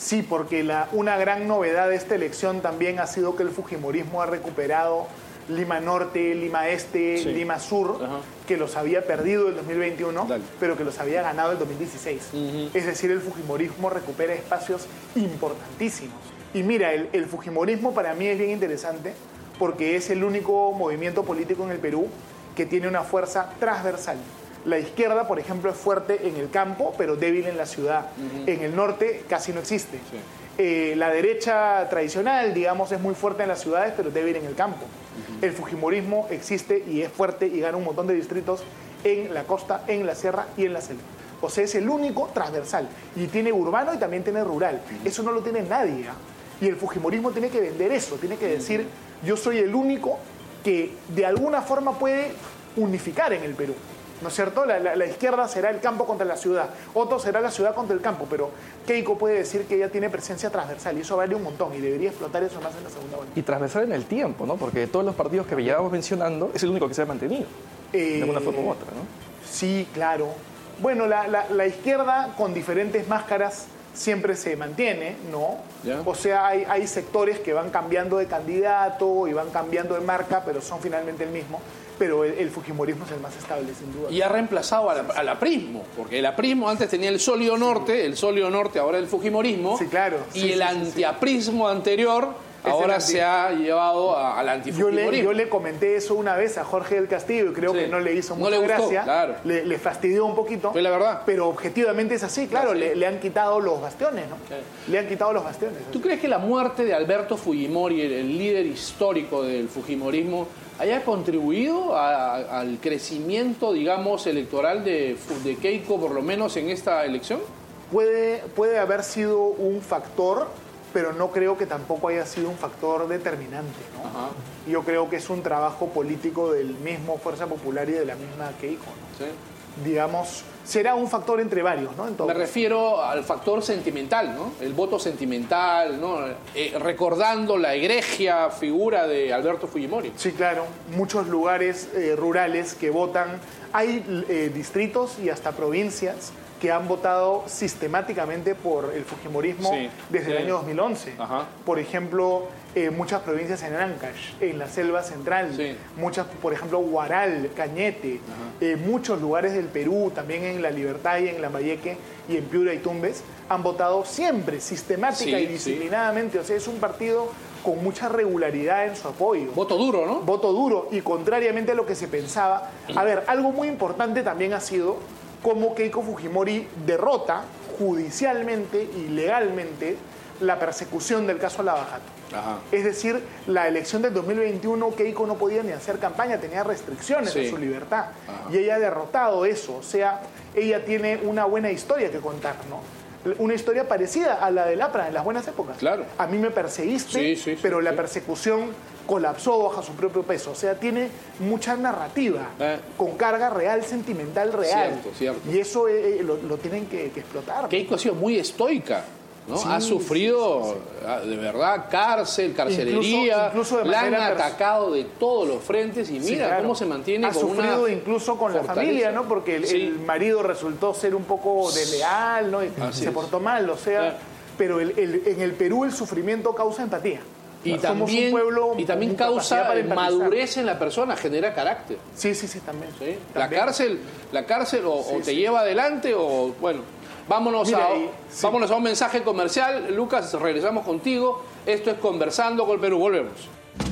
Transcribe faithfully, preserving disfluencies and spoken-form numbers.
Sí, porque la, una gran novedad de esta elección también ha sido que el fujimorismo ha recuperado Lima Norte, Lima Este, sí. Lima Sur, ajá, que los había perdido el dos mil veintiuno, Dale. pero que los había ganado el dos mil dieciséis. Uh-huh. Es decir, el fujimorismo recupera espacios importantísimos. Y mira, el, el fujimorismo para mí es bien interesante porque es el único movimiento político en el Perú que tiene una fuerza transversal. La izquierda, por ejemplo, es fuerte en el campo, pero débil en la ciudad. Uh-huh. En el norte casi no existe. Sí. Eh, la derecha tradicional, digamos, es muy fuerte en las ciudades, pero débil en el campo. Uh-huh. El fujimorismo existe y es fuerte y gana un montón de distritos en la costa, en la sierra y en la selva. O sea, es el único transversal. Y tiene urbano y también tiene rural. Uh-huh. Eso no lo tiene nadie. ¿eh? Y el fujimorismo tiene que vender eso. Tiene que decir, uh-huh, yo soy el único que de alguna forma puede unificar en el Perú. ¿No es cierto? La, la, la izquierda será el campo contra la ciudad, otro será la ciudad contra el campo, pero Keiko puede decir que ella tiene presencia transversal y eso vale un montón y debería explotar eso más en la segunda vuelta. Y transversal en el tiempo, ¿no? Porque de todos los partidos que llevamos mencionando es el único que se ha mantenido, eh, de alguna forma u otra, ¿no? Sí, claro. Bueno, la, la, la izquierda con diferentes máscaras siempre se mantiene, ¿no? ¿Ya? O sea, hay, hay sectores que van cambiando de candidato y van cambiando de marca, pero son finalmente el mismo. Pero el, el fujimorismo es el más estable, sin duda. Y ha reemplazado al, al aprismo, porque el aprismo antes tenía el sólido norte, el sólido norte ahora el fujimorismo. Sí, claro. Y sí, el sí, antiaprismo sí. anterior es ahora anti... se ha llevado a, al antifujimorismo. Yo le, yo le comenté eso una vez a Jorge del Castillo y creo sí. que no le hizo mucha no le gustó, gracia. Claro. Le, le fastidió un poquito. Fue la verdad. Pero objetivamente es así, claro. Sí. Le, le han quitado los bastiones, ¿no? Sí. Le han quitado los bastiones. ¿Tú crees que la muerte de Alberto Fujimori, el, el líder histórico del fujimorismo, haya contribuido a, a, al crecimiento, digamos, electoral de, de Keiko, por lo menos en esta elección? Puede, puede haber sido un factor, pero no creo que tampoco haya sido un factor determinante, ¿no? Ajá. Yo creo que es un trabajo político del mismo Fuerza Popular y de la misma Keiko, ¿no? Sí. Digamos, será un factor entre varios, ¿no? Me refiero al factor sentimental, ¿no? El voto sentimental, ¿no? Eh, recordando la egregia figura de Alberto Fujimori. Sí, claro. Muchos lugares eh, rurales que votan. Hay eh, distritos y hasta provincias que han votado sistemáticamente por el fujimorismo sí, desde sí. el año dos mil once. Ajá. Por ejemplo, eh, muchas provincias en Ancash, en la selva central, sí. muchas, por ejemplo, Huaral, Cañete, eh, muchos lugares del Perú, también en La Libertad y en Lambayeque y en Piura y Tumbes, han votado siempre, sistemática sí, y disciplinadamente. Sí. O sea, es un partido con mucha regularidad en su apoyo. Voto duro, ¿no? Voto duro, y contrariamente a lo que se pensaba. A ver, algo muy importante también ha sido cómo Keiko Fujimori derrota judicialmente y legalmente la persecución del caso Lavajato. Ajá. Es decir, la elección del dos mil veintiuno, Keiko no podía ni hacer campaña, tenía restricciones sí. en su libertad. Ajá. Y ella ha derrotado eso. O sea, ella tiene una buena historia que contar, ¿no? Una historia parecida a la del APRA en las buenas épocas. Claro. A mí me perseguiste, sí, sí, sí, pero sí, la persecución colapsó bajo su propio peso. O sea, tiene mucha narrativa, eh. con carga real, sentimental real. Cierto, cierto. Y eso eh, lo, lo tienen que, que explotar. Keiko ha sido muy estoica, ¿no? Sí, ha sufrido, sí, sí, sí. de verdad, cárcel, carcelería, incluso, incluso de la han atacado de todos los frentes y mira sí, claro. cómo se mantiene ha con sufrido una incluso con fortaleza. La familia, ¿no? Porque el, sí. el marido resultó ser un poco desleal, ¿no? Y se portó mal, o sea, claro. pero el, el, en el Perú el sufrimiento causa empatía. Y también, un pueblo y también causa madurez en la persona, genera carácter. Sí, sí, sí, también. ¿Sí? La también. cárcel, la cárcel o, sí, o te sí. lleva adelante o, bueno, vámonos, Mira, a, y, sí. vámonos a un mensaje comercial. Lucas, regresamos contigo. Esto es Conversando con el Perú. Volvemos.